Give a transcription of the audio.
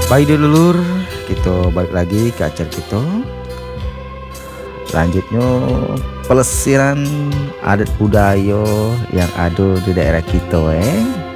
Baik dulur, kita balik lagi ke acara kita. Lanjutnya pelesiran adat budaya yang ada di daerah kita.